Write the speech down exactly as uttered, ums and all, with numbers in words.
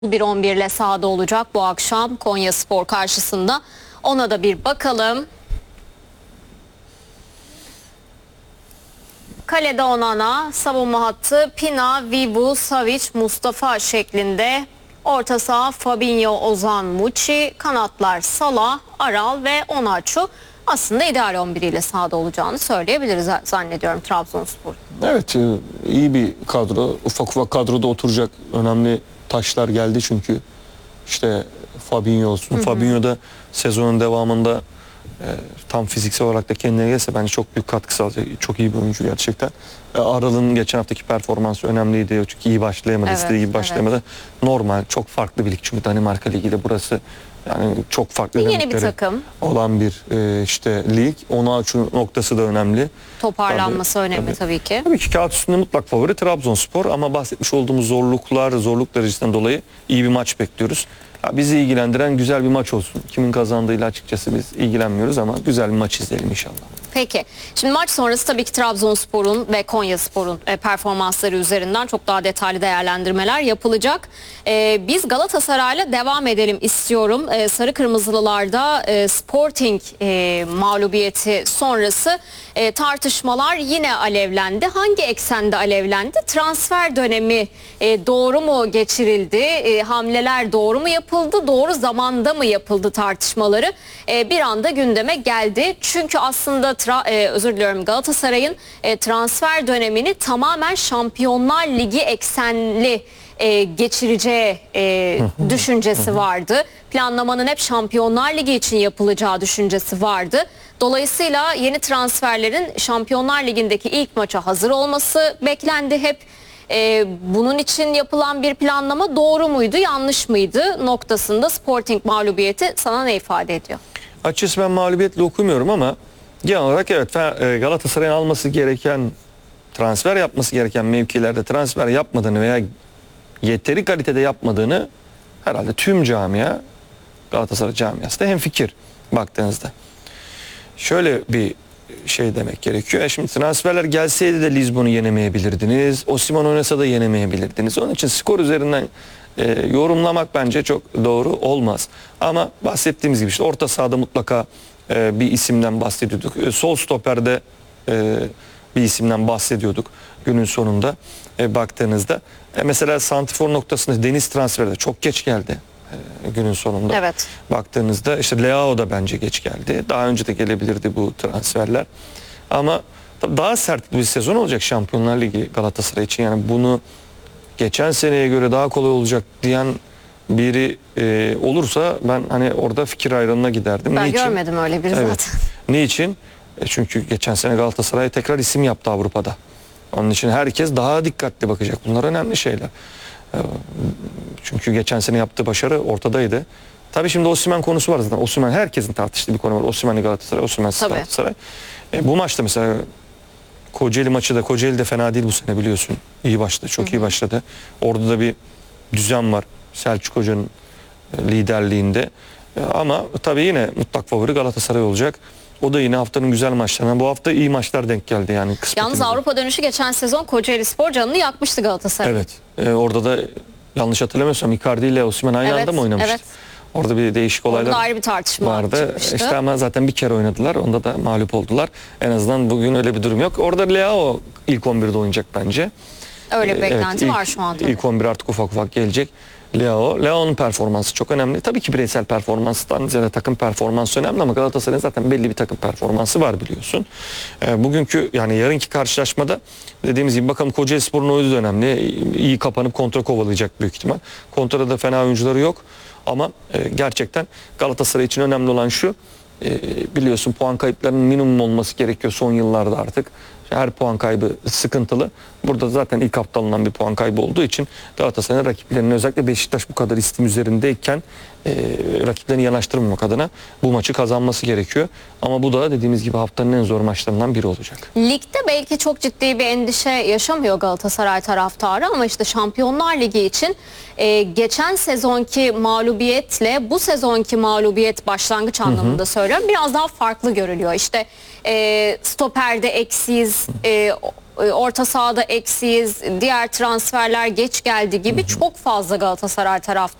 bir on bir ile sahada olacak bu akşam Konyaspor karşısında. Ona da bir bakalım. Kalede Onana, savunma hattı Pina, Vivu, Savic, Mustafa şeklinde. Orta saha Fabinho, Ozan, Muçi, kanatlar Salah, Aral ve Onaçu. Aslında ideal on bir ile sahada olacağını söyleyebiliriz zannediyorum Trabzonspor. Evet, iyi bir kadro. Ufak ufak kadroda oturacak önemli taşlar geldi çünkü. İşte Fabinho olsun. Hı hı. Fabinho da sezonun devamında e, tam fiziksel olarak da kendine gelse bence çok büyük katkı sağlayacak. Çok iyi bir oyuncu gerçekten. E, Aral'ın geçen haftaki performansı önemliydi. Çünkü iyi başlayamadı, evet, istediği gibi başlayamadı. Evet. Normal, çok farklı bir lig çünkü Danimarka Ligi de burası. Yani çok farklı yeni bir takım olan bir e, işte lig. Onaçu noktası da önemli. Toparlanması tabii, önemli tabii. tabii ki. Tabii ki kağıt üstünde mutlak favori Trabzonspor ama bahsetmiş olduğumuz zorluklar, zorluk derecesinden dolayı iyi bir maç bekliyoruz. Ya bizi ilgilendiren güzel bir maç olsun. Kimin kazandığıyla açıkçası biz ilgilenmiyoruz ama güzel bir maç izleyelim inşallah. Peki. Şimdi maç sonrası tabii ki Trabzonspor'un ve Konyaspor'un e, performansları üzerinden çok daha detaylı değerlendirmeler yapılacak. E, biz Galatasaray'la devam edelim istiyorum. E, Sarı Kırmızılılarda e, Sporting e, mağlubiyeti sonrası e, tartışmalar yine alevlendi. Hangi eksende alevlendi? Transfer dönemi e, doğru mu geçirildi? E, hamleler doğru mu yapıldı? Doğru zamanda mı yapıldı tartışmaları? E, bir anda gündeme geldi. Çünkü aslında Tra e, özür diliyorum Galatasaray'ın e, transfer dönemini tamamen Şampiyonlar Ligi eksenli e, geçireceği e, düşüncesi vardı. Planlamanın hep Şampiyonlar Ligi için yapılacağı düşüncesi vardı. Dolayısıyla yeni transferlerin Şampiyonlar Ligi'ndeki ilk maça hazır olması beklendi hep. E, bunun için yapılan bir planlama doğru muydu, yanlış mıydı noktasında Sporting mağlubiyeti sana ne ifade ediyor? Açıkçası ben mağlubiyetle okumuyorum ama genel olarak evet Galatasaray'ın alması gereken, transfer yapması gereken mevkilerde transfer yapmadığını veya yeteri kalitede yapmadığını herhalde tüm camia, Galatasaray camiası da hemfikir baktığınızda. Şöyle bir şey demek gerekiyor. E şimdi transferler gelseydi de Lizbon'u yenemeyebilirdiniz. Osimhen oynasa da yenemeyebilirdiniz. Onun için skor üzerinden e, yorumlamak bence çok doğru olmaz. Ama bahsettiğimiz gibi işte orta sahada mutlaka e, bir isimden bahsediyorduk. E, sol stoperde e, bir isimden bahsediyorduk günün sonunda e, baktığınızda. E, mesela santifor noktasında Deniz transferi de çok geç geldi. Günün sonunda evet. baktığınızda işte Leao da bence geç geldi. Daha önce de gelebilirdi bu transferler. Ama daha sert bir sezon olacak Şampiyonlar Ligi Galatasaray için. Yani bunu geçen seneye göre daha kolay olacak diyen biri e, olursa ben hani orada fikir ayrılığına giderdim. Ben Niçin? görmedim öyle biri evet. zaten. Niçin? E çünkü geçen sene Galatasaray tekrar isim yaptı Avrupa'da. Onun için herkes daha dikkatli bakacak. Bunlar önemli şeyler. Çünkü geçen sene yaptığı başarı ortadaydı. Tabii şimdi Osimhen konusu var zaten. Osimhen herkesin tartıştığı bir konu var. Osimhen'li Galatasaray, Osimhen'siz Galatasaray. E, bu maçta mesela Kocaeli maçı da, Kocaeli de fena değil bu sene biliyorsun. İyi başladı, çok Hı -hı. iyi başladı. Orada da bir düzen var Selçuk Hoca'nın liderliğinde. E, ama tabii yine mutlak favori Galatasaray olacak. O da yine haftanın güzel maçlarına. Bu hafta iyi maçlar denk geldi yani. Yalnız Avrupa dönüşü geçen sezon Kocaelispor canını yakmıştı Galatasaray. Evet. E, orada da yanlış hatırlamıyorsam Icardi ile Osimhen aynı evet, anda mı oynamıştı? Evet. Orada bir değişik olaylar Orada ayrı bir tartışma vardı. Çıkmıştı. İşte ama zaten bir kere oynadılar. Onda da mağlup oldular. En azından bugün öyle bir durum yok. Orada Leao ilk on birde oynayacak bence. Öyle bir beklenti evet, ilk, var şu anda. İlk on bir artık ufak ufak gelecek. Leao, Leao'nun performansı çok önemli. Tabii ki bireysel performanstan ziyade takım performansı önemli ama Galatasaray'ın zaten belli bir takım performansı var biliyorsun. E, bugünkü yani yarınki karşılaşmada dediğimiz gibi bakalım Kocaelispor'un oyunu da önemli. İyi kapanıp kontra kovalayacak büyük ihtimal. Kontrada da fena oyuncuları yok. Ama e, gerçekten Galatasaray için önemli olan şu. E, biliyorsun puan kayıplarının minimum olması gerekiyor son yıllarda artık. Her puan kaybı sıkıntılı. Burada zaten ilk hafta alınan bir puan kaybı olduğu için Galatasaray'ın rakiplerinin özellikle Beşiktaş bu kadar istim üzerindeyken e, rakiplerini yanaştırmamak adına bu maçı kazanması gerekiyor. Ama bu da dediğimiz gibi haftanın en zor maçlarından biri olacak. Ligde belki çok ciddi bir endişe yaşamıyor Galatasaray taraftarı ama işte Şampiyonlar Ligi için e, geçen sezonki mağlubiyetle bu sezonki mağlubiyet başlangıç anlamında hı hı. söylüyorum biraz daha farklı görülüyor. İşte e, stoperde eksiz, e, e, orta sahada eksiyiz, diğer transferler geç geldi gibi çok fazla Galatasaray taraftarı